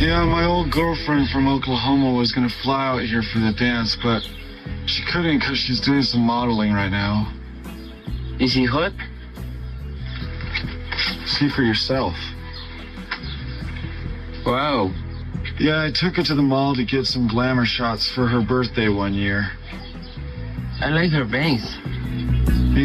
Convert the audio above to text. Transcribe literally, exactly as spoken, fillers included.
Yeah, my old girlfriend from Oklahoma was gonna fly out here for the dance, but she couldn't because she's doing some modeling right now. Is he hot? See for yourself. Wow. Yeah, I took her to the mall to get some glamour shots for her birthday one year. I like her bangs.